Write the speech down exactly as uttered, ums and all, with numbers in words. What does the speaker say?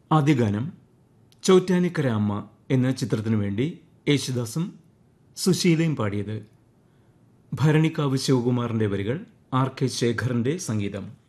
ആദ്യ ഗാനം ചോറ്റാനിക്കര അമ്മ എന്ന ചിത്രത്തിനു വേണ്ടി യേശുദാസും സുശീലയും പാടിയത്. ഭരണിക്കാവ് ശിവകുമാറിന്റെ വരികൾ, ആർ കെ ശേഖറിന്റെ സംഗീതം.